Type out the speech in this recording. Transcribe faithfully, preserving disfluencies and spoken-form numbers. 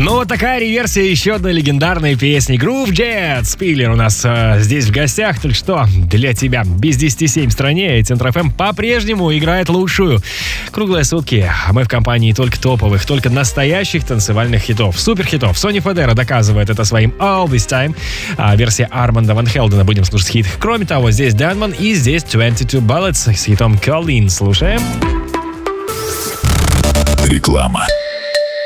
Ну, вот такая реверсия еще одной легендарной песни. Groove Jet Spiller у нас э, здесь в гостях. Только что для тебя без десяти семь в стране. И Центр эф эм по-прежнему играет лучшую. Круглые сутки. Мы в компании только топовых, только настоящих танцевальных хитов. Суперхитов. Сони Федера доказывает это своим All This Time. А версия Арманда Ван Хелдена. Будем слушать хит. Кроме того, здесь Дэнман и здесь двадцать два Bullets с хитом Colleen. Слушаем. Реклама.